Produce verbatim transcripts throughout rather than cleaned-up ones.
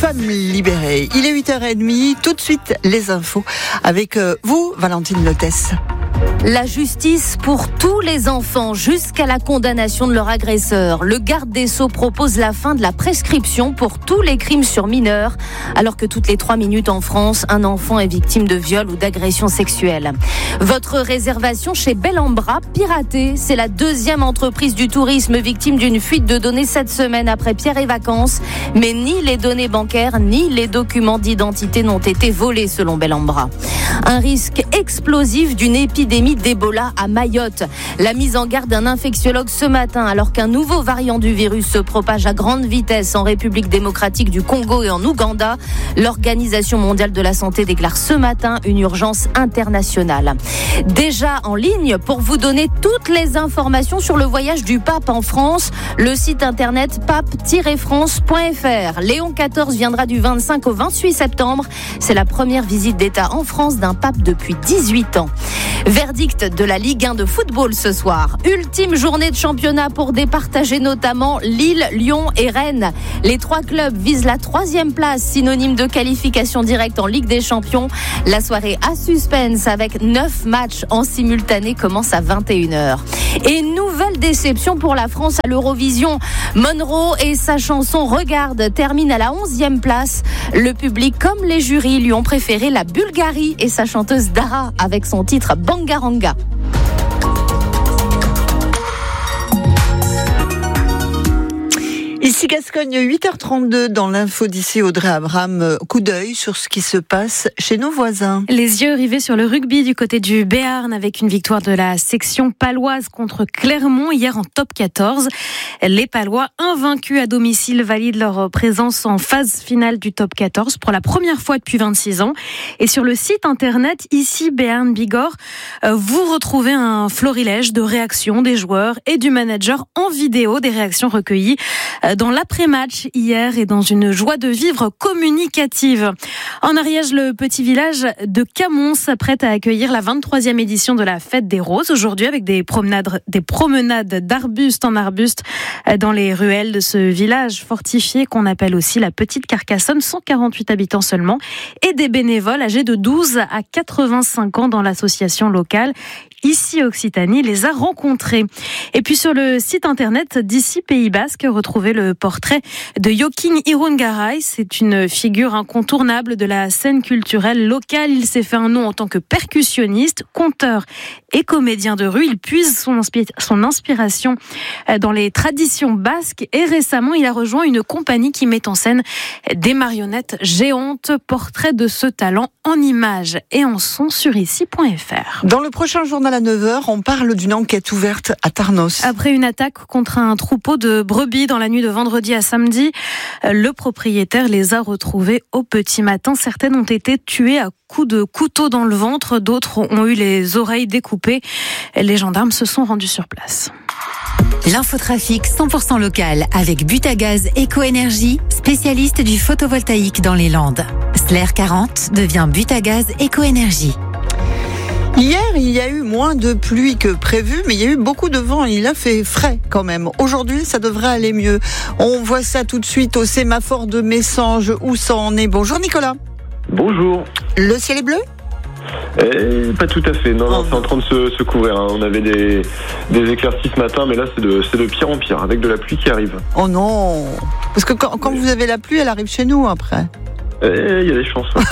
Femmes libérées. Il est huit heures trente, tout de suite les infos avec vous, Valentine Lotès. La justice pour tous les enfants jusqu'à la condamnation de leur agresseur. Le garde des Sceaux propose la fin de la prescription pour tous les crimes sur mineurs, alors que toutes les trois minutes en France, un enfant est victime de viol ou d'agression sexuelle. Votre réservation chez Bellambra, piratée. C'est la deuxième entreprise du tourisme victime d'une fuite de données cette semaine après Pierre et Vacances. Mais ni les données bancaires, ni les documents d'identité n'ont été volés selon Bellambra. Un risque explosif d'une épidémie d'Ebola à Mayotte. La mise en garde d'un infectiologue ce matin, alors qu'un nouveau variant du virus se propage à grande vitesse en République démocratique du Congo et en Ouganda. L'Organisation mondiale de la santé déclare ce matin une urgence internationale. Déjà en ligne pour vous donner toutes les informations sur le voyage du pape en France, le site internet pape tiret france point f r. Léon quatorze viendra du vingt-cinq au vingt-huit septembre. C'est la première visite d'État en France d'un pape depuis dix-huit ans. Verdict de la Ligue un de football ce soir. Ultime journée de championnat pour départager notamment Lille, Lyon et Rennes. Les trois clubs visent la troisième place, synonyme de qualification directe en Ligue des Champions. La soirée à suspense avec neuf matchs en simultané commence à vingt et une heures. Et nouvelle déception pour la France à l'Eurovision. Monroe et sa chanson Regarde termine à la onzième place. Le public comme les jurys lui ont préféré la Bulgarie et sa chanteuse Dara avec son titre Bangaranga. Ici Gascogne, huit heures trente-deux dans l'info d'ici Audrey Abraham. Coup d'œil sur ce qui se passe chez nos voisins. Les yeux rivés sur le rugby du côté du Béarn avec une victoire de la section paloise contre Clermont hier en top quatorze. Les Palois invaincus à domicile valident leur présence en phase finale du top quatorze pour la première fois depuis vingt-six ans. Et sur le site internet ici Béarn Bigorre, vous retrouvez un florilège de réactions des joueurs et du manager en vidéo, des réactions recueillies dans l'après-match hier et dans une joie de vivre communicative. En Ariège, le petit village de Camon s'apprête à accueillir la vingt-troisième édition de la Fête des Roses aujourd'hui avec des promenades, des promenades d'arbustes en arbustes dans les ruelles de ce village fortifié qu'on appelle aussi la Petite Carcassonne, cent quarante-huit habitants seulement et des bénévoles âgés de douze à quatre-vingt-cinq ans dans l'association locale. Ici Occitanie les a rencontrés. Et puis sur le site internet d'ici Pays Basque, retrouvez le portrait de Joking Irungaray. C'est une figure incontournable de la scène culturelle locale. Il s'est fait un nom en tant que percussionniste, conteur et comédien de rue. Il puise son, inspi- son inspiration dans les traditions basques et récemment il a rejoint une compagnie qui met en scène des marionnettes géantes. Portrait de ce talent en images et en son sur ici point f r. Dans le prochain journal à neuf heures, on parle d'une enquête ouverte à Tarnos. Après une attaque contre un troupeau de brebis dans la nuit de vendredi à samedi, le propriétaire les a retrouvées au petit matin. Certaines ont été tuées à coups de couteau dans le ventre, d'autres ont eu les oreilles découpées. Les gendarmes se sont rendus sur place. L'infotrafic cent pour cent local avec Butagaz Éco-Énergie, spécialiste du photovoltaïque dans les Landes. Sler quarante devient Butagaz Éco-Énergie. Hier, il y a eu moins de pluie que prévu, mais il y a eu beaucoup de vent. Il a fait frais quand même. Aujourd'hui, ça devrait aller mieux. On voit ça tout de suite au sémaphore de Messanges où ça en est. Bonjour Nicolas. Bonjour. Le ciel est bleu ? Eh, pas tout à fait, non, non, oh. C'est en train de se, se couvrir. Hein. On avait des, des éclaircies ce matin, mais là c'est de, c'est de pire en pire, avec de la pluie qui arrive. Oh non. Parce que quand, quand vous avez la pluie, elle arrive chez nous après. Il eh, y a des chances. Ouais.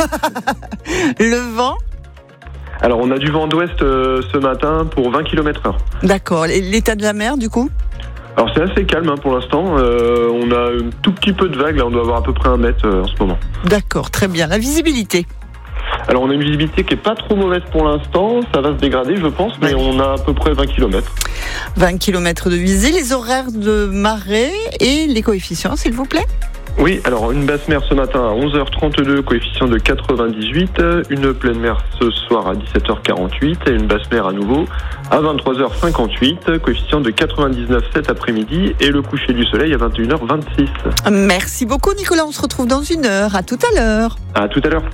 Le vent ? Alors on a du vent d'ouest euh, ce matin pour vingt kilomètres heure. D'accord. L'état de la mer du coup ? Alors c'est assez calme hein, pour l'instant. Euh, on a un tout petit peu de vagues, là on doit avoir à peu près un mètre euh, en ce moment. D'accord, très bien. La visibilité ? Alors on a une visibilité qui est pas trop mauvaise pour l'instant, ça va se dégrader je pense, mais ouais. On a à peu près vingt kilomètres. vingt kilomètres de visée, les horaires de marée et les coefficients s'il vous plaît ? Oui, alors une basse mer ce matin à onze heures trente-deux, coefficient de quatre-vingt-dix-huit, une pleine mer ce soir à dix-sept heures quarante-huit et une basse mer à nouveau à vingt-trois heures cinquante-huit, coefficient de quatre-vingt-dix-neuf cet après-midi et le coucher du soleil à vingt et une heures vingt-six. Merci beaucoup Nicolas, on se retrouve dans une heure, à tout à l'heure. À tout à l'heure.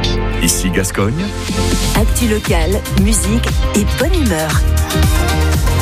Ici Gascogne. Actu locale, musique et bonne humeur.